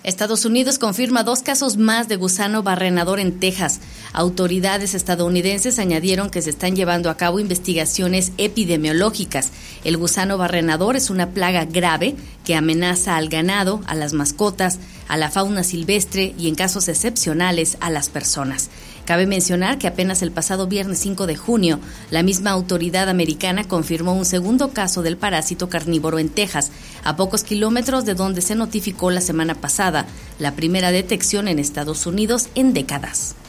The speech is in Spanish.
Estados Unidos confirma 2 casos más de gusano barrenador en Texas. Autoridades estadounidenses añadieron que se están llevando a cabo investigaciones epidemiológicas. El gusano barrenador es una plaga grave que amenaza al ganado, a las mascotas, a la fauna silvestre y, en casos excepcionales, a las personas. Cabe mencionar que apenas el pasado viernes 5 de junio, la misma autoridad americana confirmó un segundo caso del parásito carnívoro en Texas, a pocos kilómetros de donde se notificó la semana pasada la primera detección en Estados Unidos en décadas.